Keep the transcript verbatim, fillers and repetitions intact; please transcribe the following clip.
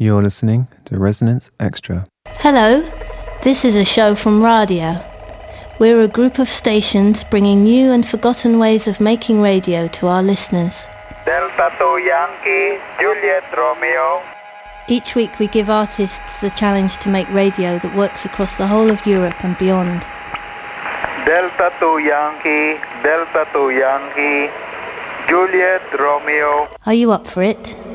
You're listening to Resonance Extra. Hello, this is a show from Radio. We're a group of stations bringing new and forgotten ways of making radio to our listeners. Delta two Yankee, Juliet Romeo. Each week we give artists the challenge to make radio that works across the whole of Europe and beyond. Delta two Yankee, Delta two Yankee, Juliet Romeo. Are you up for it?